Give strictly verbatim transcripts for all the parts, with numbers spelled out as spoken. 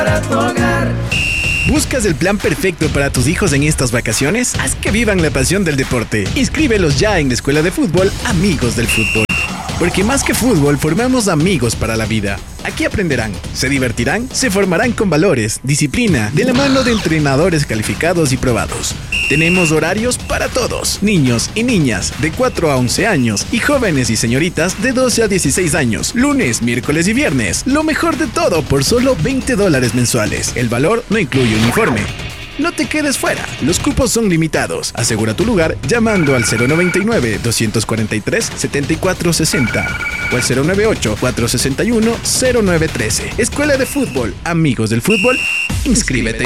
para tu hogar. ¿Buscas el plan perfecto para tus hijos en estas vacaciones? Haz que vivan la pasión del deporte. Inscríbelos ya en la Escuela de Fútbol Amigos del Fútbol. Porque más que fútbol, formamos amigos para la vida. Aquí aprenderán, se divertirán, se formarán con valores, disciplina, de la mano de entrenadores calificados y probados. Tenemos horarios para todos, niños y niñas de cuatro a once años y jóvenes y señoritas de doce a dieciséis años, lunes, miércoles y viernes. Lo mejor de todo por solo veinte dólares mensuales. El valor no incluye uniforme. No te quedes fuera, los cupos son limitados. Asegura tu lugar llamando al cero noventa y nueve, doscientos cuarenta y tres, setenta y cuatro sesenta o al cero noventa y ocho, cuatrocientos sesenta y uno, cero nueve trece. Escuela de Fútbol, Amigos del Fútbol, inscríbete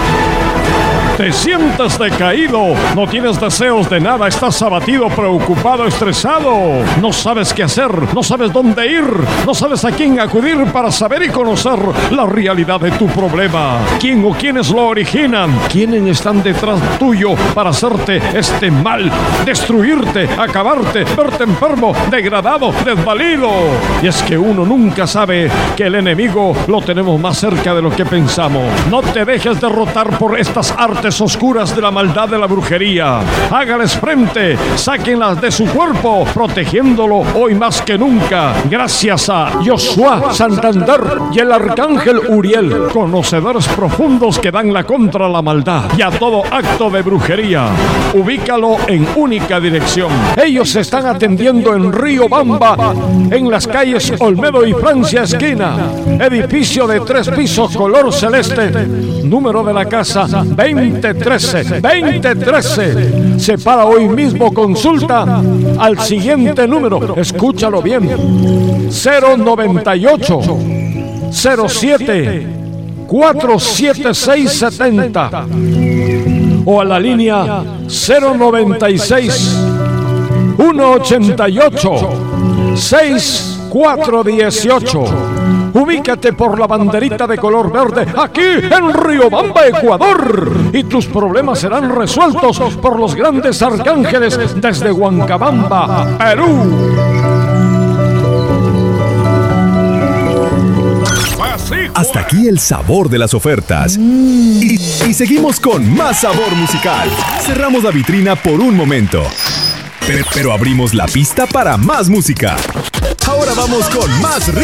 ya. ¿Te sientes decaído? ¿No tienes deseos de nada? ¿Estás abatido, preocupado, estresado? ¿No sabes qué hacer? ¿No sabes dónde ir? ¿No sabes a quién acudir para saber y conocer la realidad de tu problema? ¿Quién o quiénes lo originan? ¿Quiénes están detrás tuyo para hacerte este mal? Destruirte, acabarte, verte enfermo, degradado, desvalido. Y es que uno nunca sabe que el enemigo lo tenemos más cerca de lo que pensamos. No te dejes derrotar por estas artes oscuras de la maldad de la brujería. Hágales frente, sáquenlas de su cuerpo, protegiéndolo hoy más que nunca. Gracias a Josué Santander y el arcángel Uriel, conocedores profundos que dan la contra la maldad y a todo acto de brujería. Ubícalo en única dirección. Ellos se están atendiendo en Río Bamba, en las calles Olmedo y Francia esquina, edificio de tres pisos color celeste, número de la casa veinte trece, veinte trece. Separa hoy mismo consulta al siguiente número, escúchalo bien, cero noventa y ocho, cero siete, cuatro siete seis setenta o a la línea cero noventa y seis, uno ochenta y ocho, seis cuatro dieciocho. Ubícate por la banderita de color verde aquí en Riobamba, Ecuador, y tus problemas serán resueltos por los grandes arcángeles desde Huancabamba, Perú. Hasta aquí el sabor de las ofertas. Y, y seguimos con más sabor musical. Cerramos la vitrina por un momento, pero, pero abrimos la pista para más música. Ahora vamos con más ritmo.